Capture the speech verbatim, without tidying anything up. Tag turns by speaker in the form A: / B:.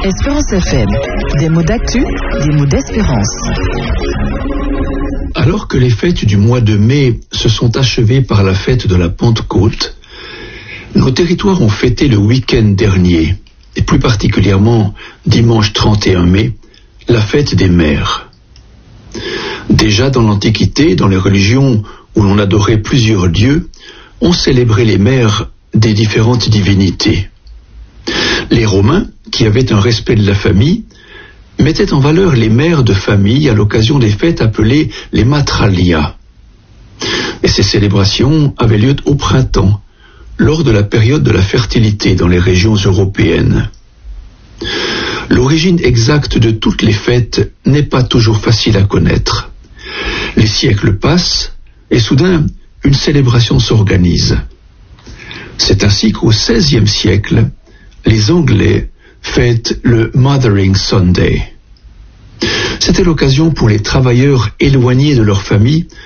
A: Espérance F M, des mots d'actu, des mots d'espérance.
B: Alors que les fêtes du mois de mai se sont achevées par la fête de la Pentecôte, nos territoires ont fêté le week-end dernier, et plus particulièrement dimanche trente et un mai, la fête des mères. Déjà dans l'Antiquité, dans les religions où l'on adorait plusieurs dieux, on célébrait les mères des différentes divinités. Les Romains, qui avaient un respect de la famille, mettaient en valeur les mères de famille à l'occasion des fêtes appelées les matralia. Et ces célébrations avaient lieu au printemps, lors de la période de la fertilité dans les régions européennes. L'origine exacte de toutes les fêtes n'est pas toujours facile à connaître. Les siècles passent et soudain, une célébration s'organise. C'est ainsi qu'au seizième siècle, les Anglais fêtent le Mothering Sunday. C'était l'occasion pour les travailleurs éloignés de leur famille